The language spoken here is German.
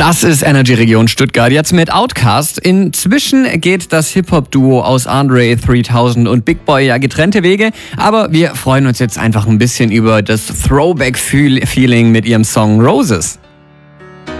Das ist Energy Region Stuttgart, jetzt mit Outkast. Inzwischen geht das Hip-Hop-Duo aus Andre 3000 und Big Boi ja getrennte Wege, aber wir freuen uns jetzt einfach ein bisschen über das Throwback-Feeling mit ihrem Song Roses.